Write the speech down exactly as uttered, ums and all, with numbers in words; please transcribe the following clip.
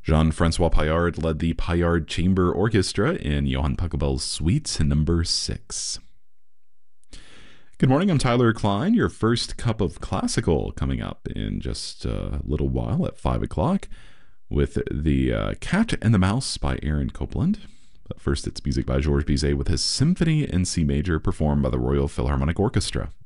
Jean-Francois Paillard led the Paillard Chamber Orchestra in Johann Pachelbel's Suite number six. Good morning, I'm Tyler Klein. Your first cup of classical coming up in just a little while at five o'clock with the uh, Cat and the Mouse by Aaron Copland. But first, it's music by Georges Bizet with his Symphony in C Major performed by the Royal Philharmonic Orchestra.